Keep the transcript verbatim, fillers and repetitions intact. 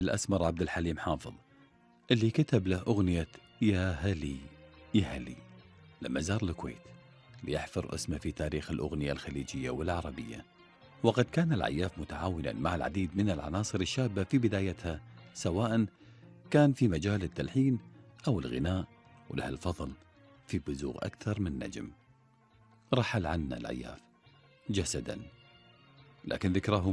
الأسمر عبد الحليم حافظ، اللي كتب له أغنية يا هلي يا هلي لما زار الكويت ليحفر اسمه في تاريخ الأغنية الخليجية والعربية. وقد كان العياف متعاونا مع العديد من العناصر الشابة في بدايتها، سواء كان في مجال التلحين أو الغناء، وله الفضل في بزوغ أكثر من نجم. رحل عنا العياف جسدا، لكن ذكراه